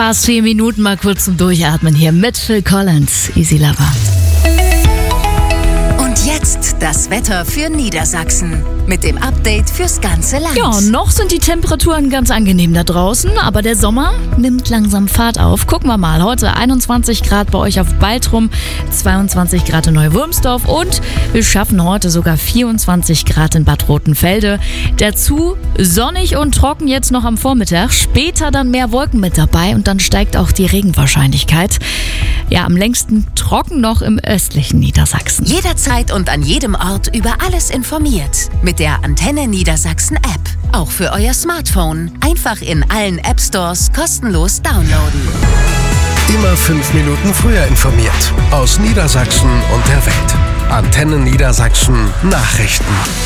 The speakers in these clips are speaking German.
Fast 4 Minuten mal kurz zum Durchatmen hier mit Phil Collins, Easy Lover. Und jetzt das Wetter für Niedersachsen mit dem Update fürs ganze Land. Ja, noch sind die Temperaturen ganz angenehm da draußen, aber der Sommer nimmt langsam Fahrt auf. Gucken wir mal, heute 21 Grad bei euch auf Baltrum, 22 Grad in Neuwürmsdorf und wir schaffen heute sogar 24 Grad in Bad Rotenfelde. Dazu sonnig und trocken jetzt noch am Vormittag, später dann mehr Wolken mit dabei und dann steigt auch die Regenwahrscheinlichkeit. Ja, am längsten trocken noch im östlichen Niedersachsen. Jederzeit und an jedem Ort über alles informiert. Mit der Antenne Niedersachsen App. Auch für euer Smartphone. Einfach in allen App Stores kostenlos downloaden. Immer 5 Minuten früher informiert. Aus Niedersachsen und der Welt. Antenne Niedersachsen Nachrichten.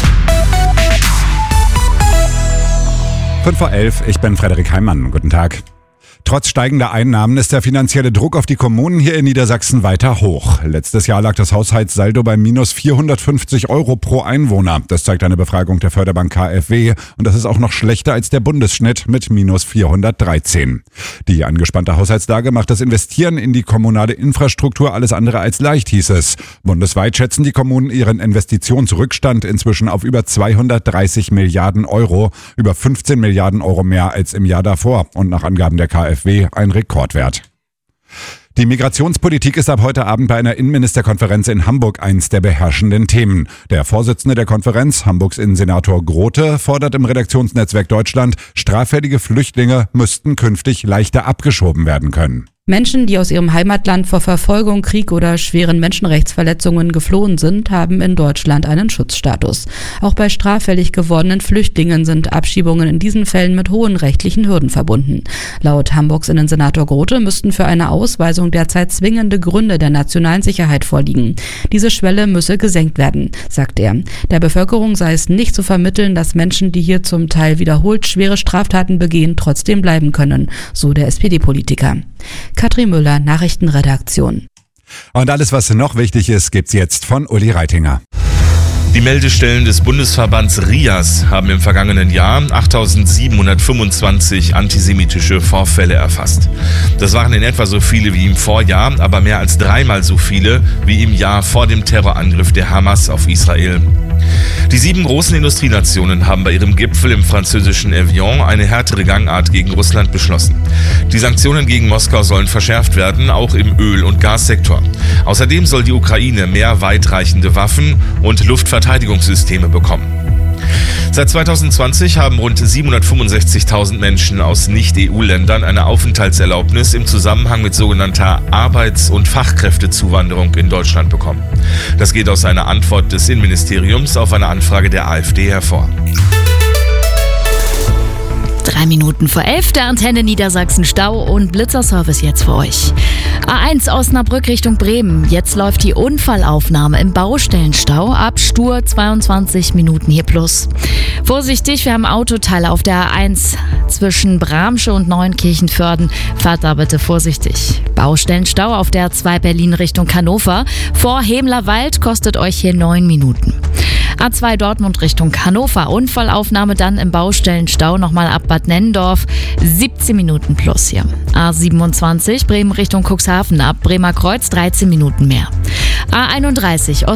5:11 Uhr, ich bin Frederik Heimann. Guten Tag. Trotz steigender Einnahmen ist der finanzielle Druck auf die Kommunen hier in Niedersachsen weiter hoch. Letztes Jahr lag das Haushaltssaldo bei minus 450 € pro Einwohner. Das zeigt eine Befragung der Förderbank KfW. Und das ist auch noch schlechter als der Bundesschnitt mit minus 413. Die angespannte Haushaltslage macht das Investieren in die kommunale Infrastruktur alles andere als leicht, hieß es. Bundesweit schätzen die Kommunen ihren Investitionsrückstand inzwischen auf über 230 Milliarden €, über 15 Milliarden € mehr als im Jahr davor. Und nach Angaben der KfW ein Rekordwert. Die Migrationspolitik ist ab heute Abend bei einer Innenministerkonferenz in Hamburg eins der beherrschenden Themen. Der Vorsitzende der Konferenz, Hamburgs Innensenator Grote, fordert im Redaktionsnetzwerk Deutschland, straffällige Flüchtlinge müssten künftig leichter abgeschoben werden können. Menschen, die aus ihrem Heimatland vor Verfolgung, Krieg oder schweren Menschenrechtsverletzungen geflohen sind, haben in Deutschland einen Schutzstatus. Auch bei straffällig gewordenen Flüchtlingen sind Abschiebungen in diesen Fällen mit hohen rechtlichen Hürden verbunden. Laut Hamburgs Innensenator Grote müssten für eine Ausweisung derzeit zwingende Gründe der nationalen Sicherheit vorliegen. Diese Schwelle müsse gesenkt werden, sagt er. Der Bevölkerung sei es nicht zu vermitteln, dass Menschen, die hier zum Teil wiederholt schwere Straftaten begehen, trotzdem bleiben können, so der SPD-Politiker. Katrin Müller, Nachrichtenredaktion. Und alles, was noch wichtig ist, gibt's jetzt von Uli Reitinger. Die Meldestellen des Bundesverbands RIAS haben im vergangenen Jahr 8.725 antisemitische Vorfälle erfasst. Das waren in etwa so viele wie im Vorjahr, aber mehr als 3-mal so viele wie im Jahr vor dem Terrorangriff der Hamas auf Israel. Die 7 großen Industrienationen haben bei ihrem Gipfel im französischen Evian eine härtere Gangart gegen Russland beschlossen. Die Sanktionen gegen Moskau sollen verschärft werden, auch im Öl- und Gassektor. Außerdem soll die Ukraine mehr weitreichende Waffen und Luftverteidigungssysteme bekommen. Seit 2020 haben rund 765.000 Menschen aus Nicht-EU-Ländern eine Aufenthaltserlaubnis im Zusammenhang mit sogenannter Arbeits- und Fachkräftezuwanderung in Deutschland bekommen. Das geht aus einer Antwort des Innenministeriums auf eine Anfrage der AfD hervor. 3 Minuten vor 11, der Antenne Niedersachsen Stau und Blitzerservice jetzt für euch. A1 Osnabrück Richtung Bremen. Jetzt läuft die Unfallaufnahme im Baustellenstau. Ab Stur 22 Minuten hier plus. Vorsichtig, wir haben Autoteile auf der A1 zwischen Bramsche und Neunkirchenvörden. Fahrt da bitte vorsichtig. Baustellenstau auf der A2 Berlin Richtung Hannover. Vor Hemlerwald kostet euch hier 9 Minuten. A2 Dortmund Richtung Hannover. Unfallaufnahme dann im Baustellenstau nochmal ab Bad Nennendorf. 17 Minuten plus hier. A27 Bremen Richtung Cuxhaven ab Bremer Kreuz 13 Minuten mehr. A31